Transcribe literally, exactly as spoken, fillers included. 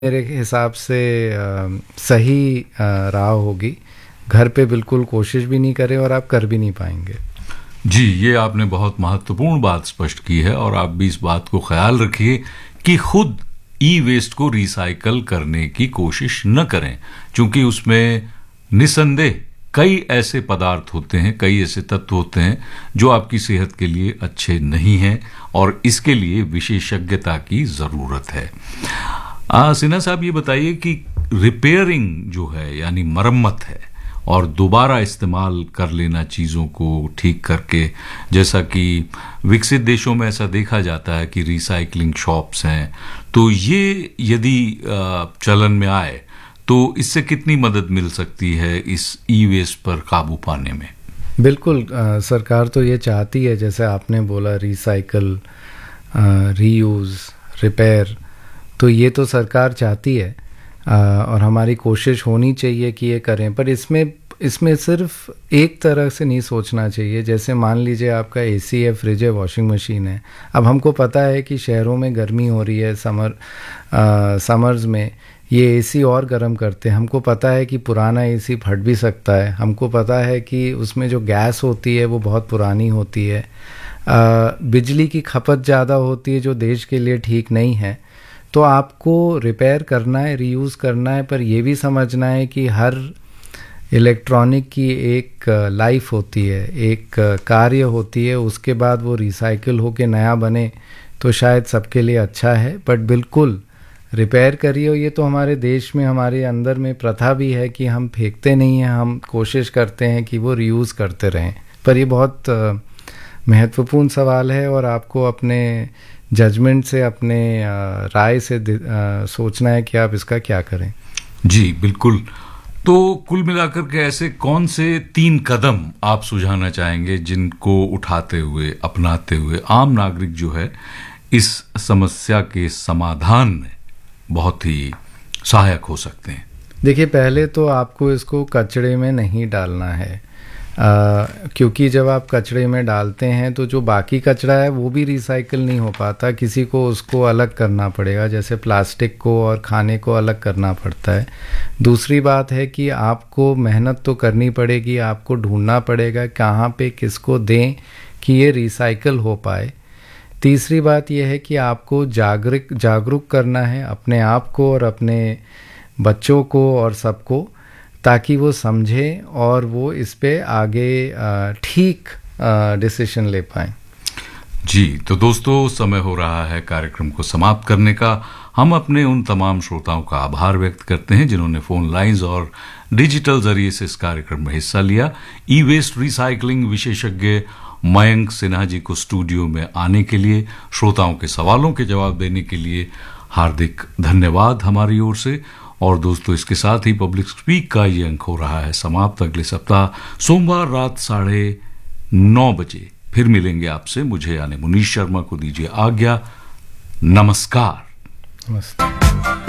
मेरे हिसाब से अ, सही अ, राह होगी। घर पे बिल्कुल कोशिश भी नहीं करें और आप कर भी नहीं पाएंगे। जी, ये आपने बहुत महत्वपूर्ण बात स्पष्ट की है और आप भी इस बात को ख्याल रखिए कि खुद ई वेस्ट को रिसाइकल करने की कोशिश न करें, क्योंकि उसमें निसंदेह कई ऐसे पदार्थ होते हैं, कई ऐसे तत्व होते हैं जो आपकी सेहत के लिए अच्छे नहीं हैं और इसके लिए विशेषज्ञता की जरूरत है। आ, सिन्हा साहब, ये बताइए कि रिपेयरिंग जो है यानी मरम्मत है और दोबारा इस्तेमाल कर लेना चीज़ों को ठीक करके, जैसा कि विकसित देशों में ऐसा देखा जाता है कि रिसाइकलिंग शॉप्स हैं, तो ये यदि चलन में आए तो इससे कितनी मदद मिल सकती है इस ई वेस्ट पर काबू पाने में? बिल्कुल, आ, सरकार तो ये चाहती है, जैसे आपने बोला, रिसाइकल, रीयूज़, रिपेयर, तो ये तो सरकार चाहती है आ, और हमारी कोशिश होनी चाहिए कि ये करें। पर इसमें इसमें सिर्फ एक तरह से नहीं सोचना चाहिए। जैसे मान लीजिए आपका एसी है, फ्रिज है, वॉशिंग मशीन है। अब हमको पता है कि शहरों में गर्मी हो रही है, समर आ, समर्स में ये एसी और गर्म करते हैं। हमको पता है कि पुराना एसी फट भी सकता है। हमको पता है कि उसमें जो गैस होती है वो बहुत पुरानी होती है। आ, बिजली की खपत ज़्यादा होती है जो देश के लिए ठीक नहीं है। तो आपको रिपेयर करना है, रीयूज़ करना है, पर ये भी समझना है कि हर इलेक्ट्रॉनिक की एक लाइफ होती है, एक कार्य होती है। उसके बाद वो रिसाइकिल होके नया बने तो शायद सबके लिए अच्छा है। बट बिल्कुल रिपेयर करिए। ये तो हमारे देश में, हमारे अंदर में प्रथा भी है कि हम फेंकते नहीं हैं, हम कोशिश करते हैं कि वो रीयूज़ करते रहें। पर ये बहुत महत्वपूर्ण सवाल है और आपको अपने जजमेंट से, अपने राय से सोचना है कि आप इसका क्या करें। जी बिल्कुल। तो कुल मिलाकर के ऐसे कौन से तीन कदम आप सुझाना चाहेंगे जिनको उठाते हुए, अपनाते हुए आम नागरिक जो है इस समस्या के समाधान में बहुत ही सहायक हो सकते हैं? देखिए, पहले तो आपको इसको कचड़े में नहीं डालना है, आ, क्योंकि जब आप कचड़े में डालते हैं तो जो बाकी कचरा है वो भी रिसाइकिल नहीं हो पाता। किसी को उसको अलग करना पड़ेगा, जैसे प्लास्टिक को और खाने को अलग करना पड़ता है। दूसरी बात है कि आपको मेहनत तो करनी पड़ेगी, आपको ढूंढना पड़ेगा कहाँ पे किसको दें कि ये रिसाइकिल हो पाए। तीसरी बात यह है कि आपको जागरूक जागरूक करना है अपने आप को और अपने बच्चों को और सबको, ताकि वो समझें और वो इस पे आगे ठीक डिसीजन ले पाएं। जी, तो दोस्तों, समय हो रहा है कार्यक्रम को समाप्त करने का। हम अपने उन तमाम श्रोताओं का आभार व्यक्त करते हैं जिन्होंने फोन लाइंस और डिजिटल जरिए से इस कार्यक्रम में हिस्सा लिया। ई वेस्ट रिसाइकलिंग विशेषज्ञ मयंक सिन्हा जी को स्टूडियो में आने के लिए, श्रोताओं के सवालों के जवाब देने के लिए हार्दिक धन्यवाद हमारी ओर से। और दोस्तों, इसके साथ ही पब्लिक स्पीक का ये अंक हो रहा है समाप्त। अगले सप्ताह सोमवार रात साढ़े नौ बजे फिर मिलेंगे आपसे। मुझे यानी मुनीश शर्मा को दीजिए आज्ञा। नमस्कार। नमस्ते।